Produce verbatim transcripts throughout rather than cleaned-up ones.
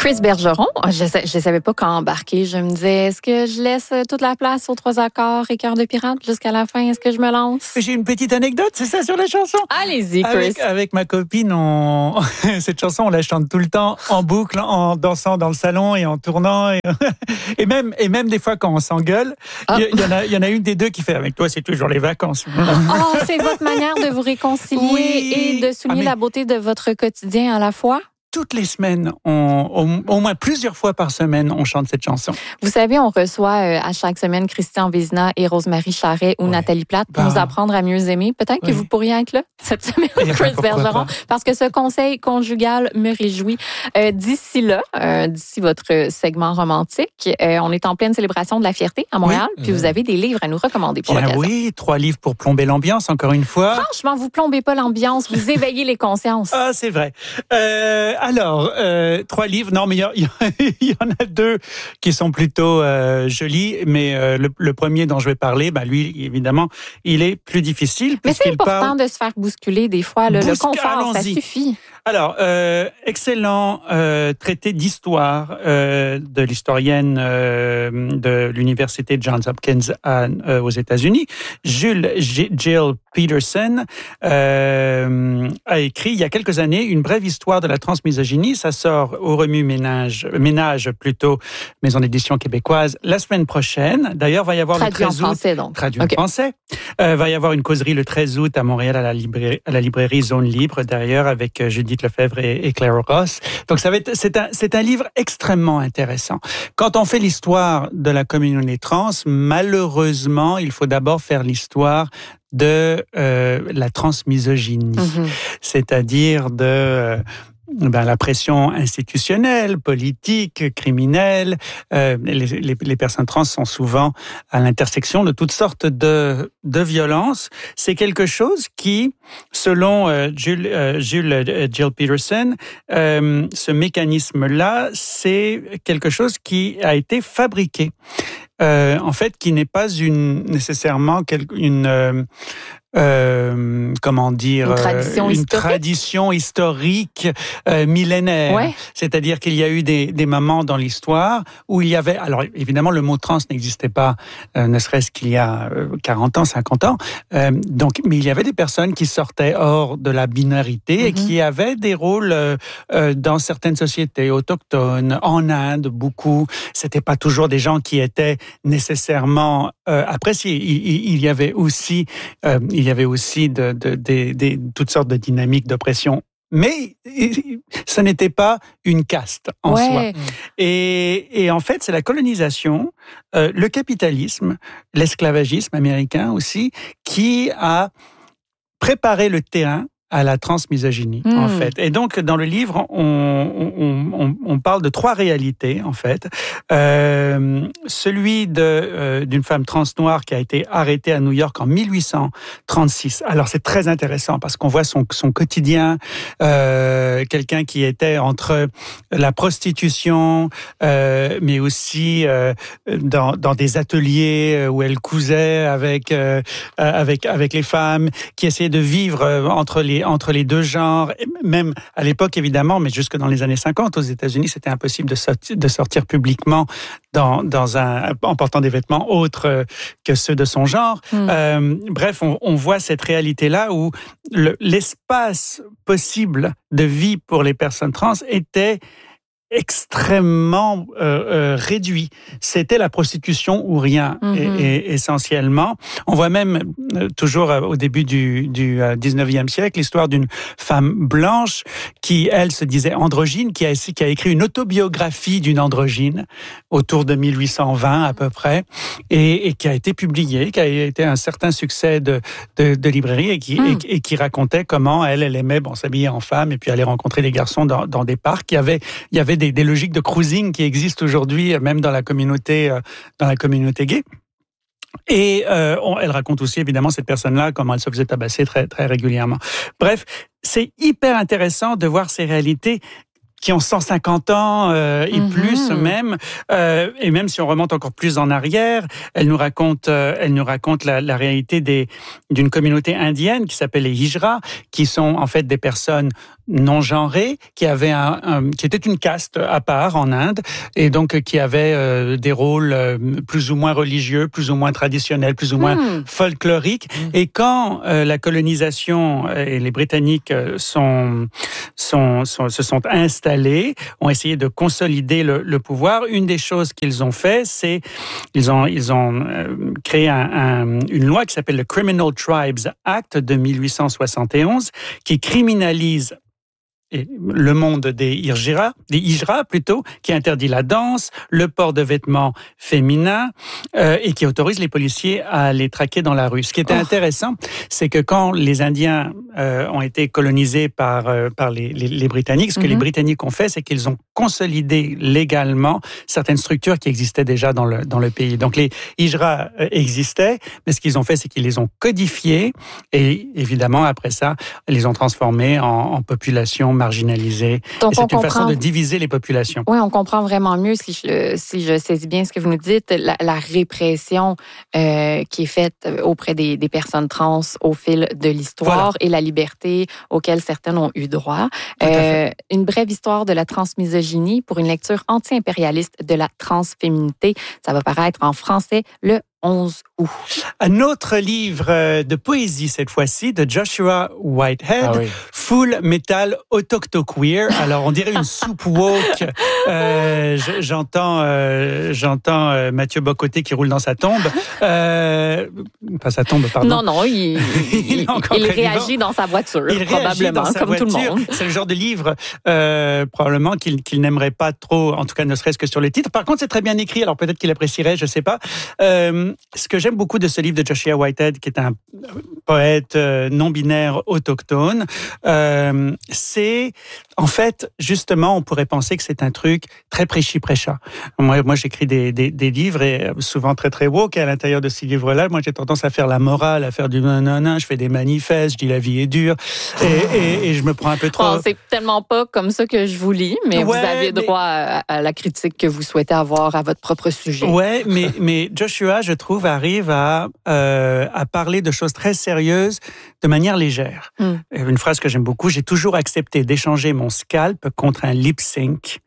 Chris Bergeron, je ne savais pas quand embarquer. Je me disais, est-ce que je laisse toute la place aux trois accords et cœur de pirate jusqu'à la fin? Est-ce que je me lance? J'ai une petite anecdote, c'est ça, sur la chanson. Allez-y, Chris. Avec, avec ma copine, on... cette chanson, on la chante tout le temps, en boucle, en dansant dans le salon et en tournant. Et, et, même, et même des fois, quand on s'engueule, il oh. y, y, en a, y en a une des deux qui fait « Avec toi, c'est toujours les vacances. » Oh, c'est votre manière de vous réconcilier oui. et de souligner ah, mais... la beauté de votre quotidien à la fois? Toutes les semaines, on, au, au moins plusieurs fois par semaine, on chante cette chanson. Vous savez, on reçoit euh, à chaque semaine Christian Vézina et Rosemary Charret ou ouais. Nathalie Plate pour bah. nous apprendre à mieux aimer. Peut-être oui. que vous pourriez être là cette semaine, Chris Bergeron, parce que ce conseil conjugal me réjouit. Euh, d'ici là, euh, d'ici votre segment romantique, euh, on est en pleine célébration de la fierté à Montréal, oui. puis vous avez des livres à nous recommander pour l'occasion. Oui, trois livres pour plomber l'ambiance, encore une fois. Franchement, vous plombez pas l'ambiance, vous éveillez les consciences. Ah, c'est vrai. Euh, Alors, euh, trois livres, non, mais il y, y, y en a deux qui sont plutôt euh, jolis, mais euh, le, le premier dont je vais parler, bah, lui, évidemment, il est plus difficile. Mais c'est important parle... de se faire bousculer des fois, le, Bousc... le confort, ça suffit. Alors, euh, excellent euh, traité d'histoire euh, de l'historienne euh, de l'université Johns Hopkins à, euh, aux États-Unis, Jules G- Jill Peterson, euh, a écrit il y a quelques années une brève histoire de la transmisogynie. Ça sort au Remue-Ménage, ménage plutôt, maison d'édition québécoise, la semaine prochaine. D'ailleurs, va y avoir traduit le treize août. Français, donc. Traduit okay. en français. Euh, va y avoir une causerie le treize août à Montréal à la librairie, à la librairie Zone Libre, d'ailleurs, avec Judith Lefebvre et, et Claire Ross. Donc, ça va être, c'est un, c'est un livre extrêmement intéressant. Quand on fait l'histoire de la communauté trans, malheureusement, il faut d'abord faire l'histoire de euh, la transmisogynie, mm-hmm. c'est-à-dire de euh, ben, la pression institutionnelle, politique, criminelle. Euh, les, les, les personnes trans sont souvent à l'intersection de toutes sortes de, de violences. C'est quelque chose qui, selon euh, Jules, euh, Jules euh, Jill Peterson, euh, ce mécanisme-là, c'est quelque chose qui a été fabriqué. Euh, en fait, qui n'est pas une nécessairement quelque, une euh, euh, comment dire une tradition euh, une historique, tradition historique euh, millénaire. Ouais. C'est-à-dire qu'il y a eu des, des moments dans l'histoire où il y avait, alors évidemment le mot trans n'existait pas, euh, ne serait-ce qu'il y a quarante ans, cinquante ans. Euh, donc, mais il y avait des personnes qui sortaient hors de la binarité mm-hmm. et qui avaient des rôles euh, euh, dans certaines sociétés autochtones, en Inde beaucoup. C'était pas toujours des gens qui étaient nécessairement euh, appréciés. Il, il, il y avait aussi, euh, il y avait aussi de, de, de, de, de toutes sortes de dynamiques d'oppression. Mais ce n'était pas une caste en ouais. soi. Et, et en fait, c'est la colonisation, euh, le capitalisme, l'esclavagisme américain aussi, qui a préparé le terrain à la transmisogynie, mmh. en fait. Et donc, dans le livre, on, on, on, on parle de trois réalités, en fait. Euh, celui de, euh, d'une femme trans noire qui a été arrêtée à New York en mille huit cent trente-six. Alors, c'est très intéressant parce qu'on voit son, son quotidien, euh, quelqu'un qui était entre la prostitution, euh, mais aussi euh, dans, dans des ateliers où elle cousait avec, euh, avec, avec les femmes, qui essayait de vivre entre les entre les deux genres, même à l'époque évidemment, mais jusque dans les années cinquante aux États-Unis, c'était impossible de sortir, de sortir publiquement dans, dans un, en portant des vêtements autres que ceux de son genre. Mm. Euh, bref, on, on voit cette réalité-là où le, l'espace possible de vie pour les personnes trans était extrêmement euh, euh, réduit. C'était la prostitution ou rien, mm-hmm. et, et, essentiellement. On voit même, euh, toujours euh, au début du, du euh, dix-neuvième siècle, l'histoire d'une femme blanche qui, elle, se disait androgyne, qui a, qui a écrit une autobiographie d'une androgyne autour de mille huit cent vingt à peu près, et, et qui a été publiée, qui a été un certain succès de, de, de librairie, et qui, mm. et, et qui racontait comment elle, elle aimait bon, s'habiller en femme et puis aller rencontrer des garçons dans, dans des parcs. Il y avait, il y avait Des, des logiques de cruising qui existent aujourd'hui, même dans la communauté, euh, dans la communauté gay. Et euh, on, elle raconte aussi, évidemment, cette personne-là, comment elle se faisait tabasser très, très régulièrement. Bref, c'est hyper intéressant de voir ces réalités qui ont cent cinquante ans euh, et mm-hmm. plus même, euh, et même si on remonte encore plus en arrière, elle nous raconte, euh, elle nous raconte la, la réalité des, d'une communauté indienne qui s'appelle les Hijra, qui sont en fait des personnes non genrés, qui avait un, un, qui était une caste à part en Inde, et donc qui avait euh, des rôles euh, plus ou moins religieux, plus ou moins traditionnels, plus ou moins mmh. folkloriques. Mmh. Et quand euh, la colonisation et les Britanniques sont, sont, sont, se sont installés, ont essayé de consolider le, le pouvoir, une des choses qu'ils ont fait, c'est ils ont, ils ont euh, créé un, un, une loi qui s'appelle le Criminal Tribes Act de mille huit cent soixante et onze, qui criminalise et le monde des hijras, des hijras plutôt, qui interdit la danse, le port de vêtements féminins euh, et qui autorise les policiers à les traquer dans la rue. Ce qui était oh. intéressant, c'est que quand les Indiens euh, ont été colonisés par euh, par les, les, les Britanniques, ce que mm-hmm. les Britanniques ont fait, c'est qu'ils ont consolidé légalement certaines structures qui existaient déjà dans le dans le pays. Donc les hijras existaient, mais ce qu'ils ont fait, c'est qu'ils les ont codifiés et évidemment après ça, ils les ont transformés en, en population marginalisée. Donc, et c'est une comprend... façon de diviser les populations. Oui, on comprend vraiment mieux, si je, si je saisis bien ce que vous nous dites, la, la répression euh, qui est faite auprès des, des personnes trans au fil de l'histoire voilà. et la liberté auxquelles certaines ont eu droit. Euh, une brève histoire de la transmisogynie pour une lecture anti-impérialiste de la transféminité. Ça va paraître en français le onze août. Un autre livre de poésie, cette fois-ci, de Joshua Whitehead, ah oui. Full Metal Autochtoqueer. Alors, on dirait une soupe woke. Euh, j'entends euh, j'entends euh, Mathieu Bocoté qui roule dans sa tombe. Euh, pas sa tombe, pardon. Non, non, il, il, il, il réagit dans sa voiture, il probablement, dans sa comme voiture. Tout le monde. C'est le genre de livre, euh, probablement, qu'il, qu'il n'aimerait pas trop, en tout cas, ne serait-ce que sur les titres. Par contre, c'est très bien écrit, alors peut-être qu'il apprécierait, je ne sais pas. Euh, Ce que j'aime beaucoup de ce livre de Joshua Whitehead, qui est un poète non-binaire autochtone, euh, c'est, en fait, justement, on pourrait penser que c'est un truc très prêchi-prêcha. Moi, moi j'écris des, des, des livres, et souvent très, très woke, et à l'intérieur de ces livres-là, moi, j'ai tendance à faire la morale, à faire du non-non-non, je fais des manifestes, je dis la vie est dure, et, et, et je me prends un peu trop... Bon, c'est tellement pas comme ça que je vous lis, mais ouais, vous avez mais... droit à, à la critique que vous souhaitez avoir à votre propre sujet. Ouais, mais, mais Joshua, je trouve, arrive à, euh, à parler de choses très sérieuses de manière légère. Mm. Une phrase que j'aime beaucoup, j'ai toujours accepté d'échanger mon scalp contre un lip sync.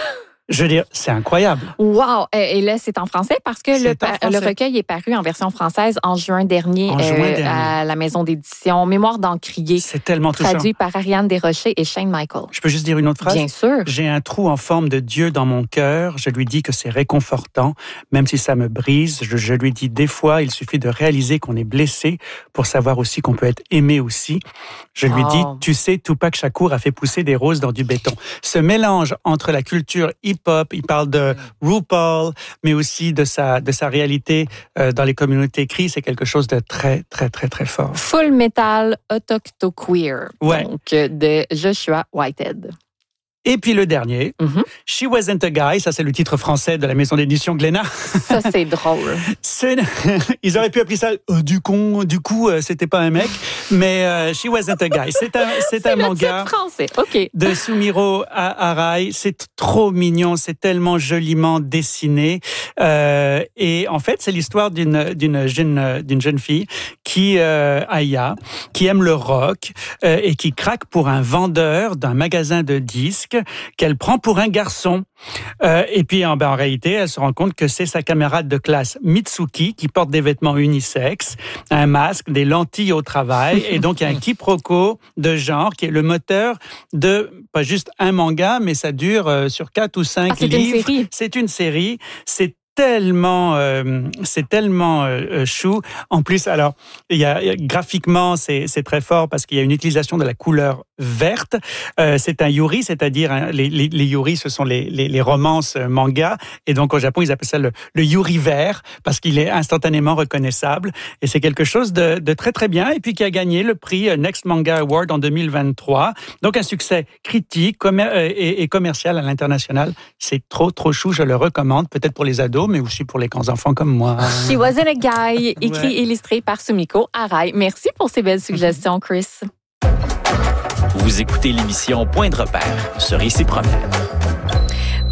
Je veux dire, c'est incroyable. Wow! Et là, c'est en français parce que le, français. le recueil est paru en version française en juin dernier, en juin euh, dernier. à la maison d'édition Mémoire d'Encrier. C'est tellement touchant. Traduit par Ariane Desrochers et Shane Michael. Je peux juste dire une autre phrase? Bien sûr. J'ai un trou en forme de Dieu dans mon cœur. Je lui dis que c'est réconfortant, même si ça me brise. Je, je lui dis des fois, il suffit de réaliser qu'on est blessé pour savoir aussi qu'on peut être aimé aussi. Je lui oh. dis, tu sais, Tupac Shakur a fait pousser des roses dans du béton. Ce mélange entre la culture hip-hop, il parle de RuPaul, mais aussi de sa, de sa réalité euh, dans les communautés cri, c'est quelque chose de très, très, très, très fort. Full Metal Autochtoqueer, ouais. donc de Joshua Whitehead. Et puis le dernier, mm-hmm. She Wasn't a Guy, ça c'est le titre français de la maison d'édition Glénat. Ça c'est drôle. C'est... Ils auraient pu appeler ça euh, du con, du coup euh, c'était pas un mec, mais euh, She Wasn't a Guy. C'est un, c'est, c'est un manga français. Okay. de Sumiro Arai. C'est trop mignon, c'est tellement joliment dessiné. Euh, et en fait, c'est l'histoire d'une, d'une jeune, d'une jeune fille qui, euh, Aya, qui aime le rock euh, et qui craque pour un vendeur d'un magasin de disques qu'elle prend pour un garçon. Euh, et puis, en, ben, en réalité, elle se rend compte que c'est sa camarade de classe Mitsuki qui porte des vêtements unisexes, un masque, des lentilles au travail. Et donc, il y a un quiproquo de genre qui est le moteur de, pas juste un manga, mais ça dure euh, sur quatre ou cinq ah, c'est livres. Une série. C'est une série. C'est tellement, euh, c'est tellement euh, chou. En plus, alors, il y a graphiquement, c'est c'est très fort parce qu'il y a une utilisation de la couleur verte. Euh, c'est un yuri, c'est-à-dire hein, les, les les yuri, ce sont les les, les romances manga, et donc au Japon ils appellent ça le, le yuri vert parce qu'il est instantanément reconnaissable. Et c'est quelque chose de, de très très bien. Et puis qui a gagné le prix Next Manga Award en deux mille vingt-trois. Donc un succès critique commer- et, et commercial à l'international. C'est trop trop chou. Je le recommande, peut-être pour les ados, mais aussi pour les grands enfants comme moi. She Wasn't a Guy, écrit et ouais. illustré par Sumiko Arai. Merci pour ces belles suggestions, Chris. Vous écoutez l'émission Point de repère sur Ici Promène.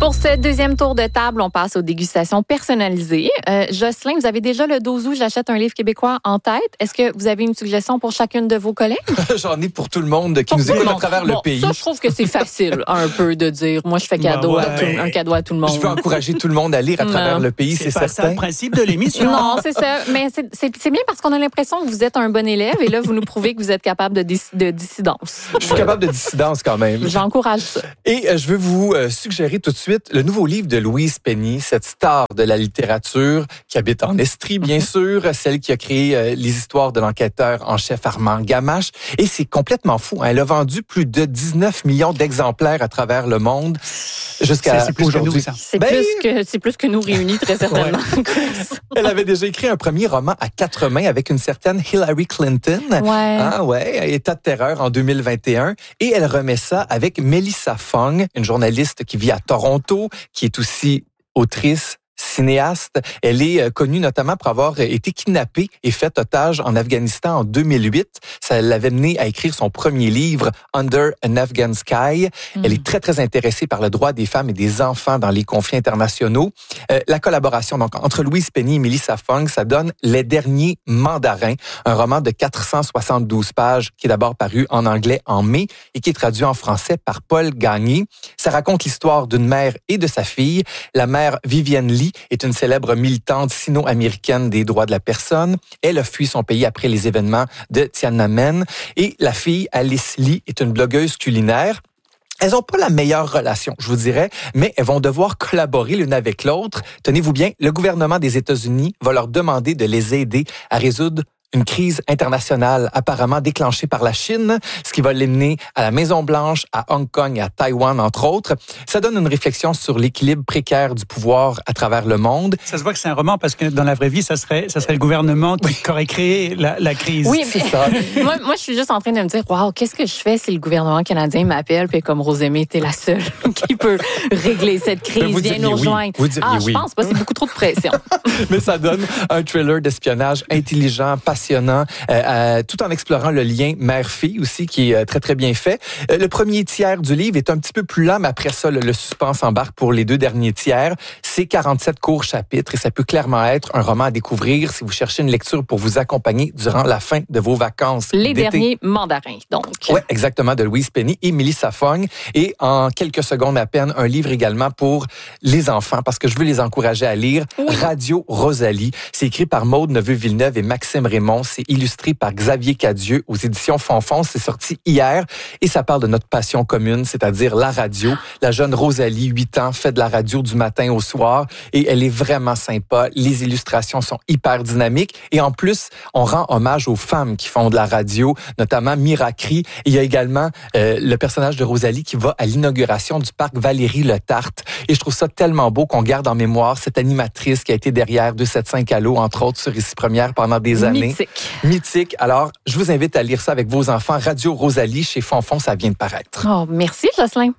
Pour ce deuxième tour de table, on passe aux dégustations personnalisées. Euh, Jocelyn, vous avez déjà le douze août, j'achète un livre québécois en tête. Est-ce que vous avez une suggestion pour chacune de vos collègues? J'en ai pour tout le monde qui pour nous écoute à travers bon, le pays. Ça, je trouve que c'est facile un peu de dire, moi, je fais cadeau bah ouais. à tout, un cadeau à tout le monde. Je veux encourager tout le monde à lire à travers non. le pays, c'est, c'est pas certain. ça le principe de l'émission. Non, c'est ça. Mais c'est, c'est, c'est bien parce qu'on a l'impression que vous êtes un bon élève et là, vous nous prouvez que vous êtes capable de, dis, de dissidence. Je suis capable de dissidence quand même. J'encourage ça. Et euh, je veux vous euh, suggérer tout de suite le nouveau livre de Louise Penny, cette star de la littérature qui habite en Estrie, bien sûr, celle qui a créé euh, les histoires de l'enquêteur en chef Armand Gamache. Et c'est complètement fou. Hein. Elle a vendu plus de dix-neuf millions d'exemplaires à travers le monde jusqu'à c'est, c'est plus aujourd'hui. Que nous, ça. C'est, ben, plus que, c'est plus que nous réunis, très certainement. Ouais. Elle avait déjà écrit un premier roman à quatre mains avec une certaine Hillary Clinton. Ouais. Ah ouais, État de terreur en deux mille vingt et un. Et elle remet ça avec Melissa Fong, une journaliste qui vit à Toronto, qui est aussi autrice, cinéaste. Elle est connue notamment pour avoir été kidnappée et faite otage en Afghanistan en deux mille huit. Ça l'avait menée à écrire son premier livre, Under an Afghan Sky. Mm. Elle est très, très intéressée par le droit des femmes et des enfants dans les conflits internationaux. Euh, la collaboration donc entre Louise Penny et Melissa Fong, ça donne Les Derniers Mandarins, un roman de quatre cent soixante-douze pages qui est d'abord paru en anglais en mai et qui est traduit en français par Paul Gagné. Ça raconte l'histoire d'une mère et de sa fille. La mère, Vivienne Lee, est une célèbre militante sino-américaine des droits de la personne. Elle a fui son pays après les événements de Tiananmen. Et la fille, Alice Lee, est une blogueuse culinaire. Elles n'ont pas la meilleure relation, je vous dirais, mais elles vont devoir collaborer l'une avec l'autre. Tenez-vous bien, le gouvernement des États-Unis va leur demander de les aider à résoudre une crise internationale apparemment déclenchée par la Chine, ce qui va les mener à la Maison-Blanche, à Hong Kong et à Taïwan, entre autres. Ça donne une réflexion sur l'équilibre précaire du pouvoir à travers le monde. Ça se voit que c'est un roman parce que dans la vraie vie, ça serait, ça serait le gouvernement qui aurait créé la, la crise. Oui, mais ça. moi, moi, je suis juste en train de me dire, waouh, qu'est-ce que je fais si le gouvernement canadien m'appelle puis comme Rosemée, t'es la seule qui peut régler cette crise, viens nous rejoindre. Oui. Ah, oui. je pense pas, c'est beaucoup trop de pression. Mais ça donne un thriller d'espionnage intelligent, passionnant, passionnant, euh, euh, tout en explorant le lien mère-fille aussi, qui est euh, très, très bien fait. Euh, le premier tiers du livre est un petit peu plus lent, mais après ça, le, le suspense embarque pour les deux derniers tiers. C'est quarante-sept courts chapitres et ça peut clairement être un roman à découvrir si vous cherchez une lecture pour vous accompagner durant la fin de vos vacances. Les d'été. Derniers Mandarins, donc. Oui, exactement, de Louise Penny et Melissa Fong. Et en quelques secondes à peine, un livre également pour les enfants, parce que je veux les encourager à lire. Oui. Radio Rosalie. C'est écrit par Maude Neveu-Villeneuve et Maxime Raymond. C'est illustré par Xavier Cadieux aux éditions Fonfon. C'est sorti hier et ça parle de notre passion commune, c'est-à-dire la radio. La jeune Rosalie, huit ans, fait de la radio du matin au soir et elle est vraiment sympa. Les illustrations sont hyper dynamiques et en plus, on rend hommage aux femmes qui font de la radio, notamment Miracri. Il y a également euh, le personnage de Rosalie qui va à l'inauguration du parc Valérie Le Tarte. Et je trouve ça tellement beau qu'on garde en mémoire cette animatrice qui a été derrière deux cent soixante-cinq Allo, entre autres, sur Ici Première pendant des années. Mythique. Mythique. Alors, je vous invite à lire ça avec vos enfants. Radio Rosalie, chez Fonfon, ça vient de paraître. Oh, merci, Jocelyn.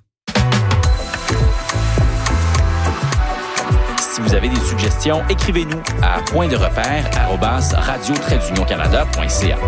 Si vous avez des suggestions, écrivez-nous à point de repère arobase radio tiret union canada point c a.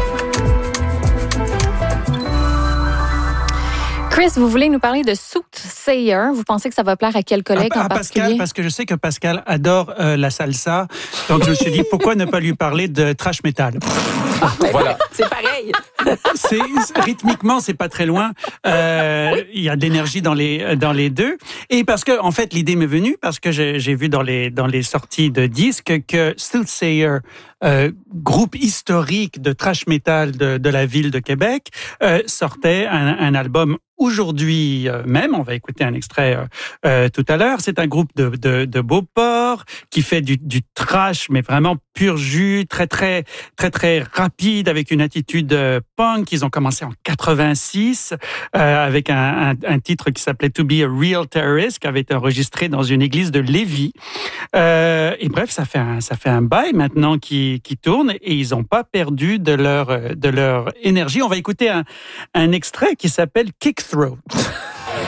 Chris, vous voulez nous parler de Soothsayer. Vous pensez que ça va plaire à quel collègue à, à en particulier? Pascal, parce que je sais que Pascal adore euh, la salsa. Donc, je me suis dit, pourquoi ne pas lui parler de thrash metal? Ah, voilà. C'est pareil. C'est, rythmiquement, c'est pas très loin. Euh, oui. Il y a de l'énergie dans les, dans les deux. Et parce que, en fait, l'idée m'est venue parce que j'ai, j'ai vu dans les, dans les sorties de disques que Soothsayer, euh, groupe historique de thrash metal de, de la ville de Québec, euh, sortait un, un album aujourd'hui même. On va écouter un extrait euh, euh, tout à l'heure. C'est un groupe de, de, de Beauport qui fait du, du thrash, mais vraiment pur jus, très, très, très, très rapide, avec une attitude euh, punk. Ils ont commencé en quatre-vingt-six euh, avec un, un, un titre qui s'appelait To Be a Real Terrorist, qui avait été enregistré dans une église de Lévis. Euh, et bref, ça fait un, ça fait un bail maintenant qui, qui tourne et ils n'ont pas perdu de leur, de leur énergie. On va écouter un, un extrait qui s'appelle Kick Throat.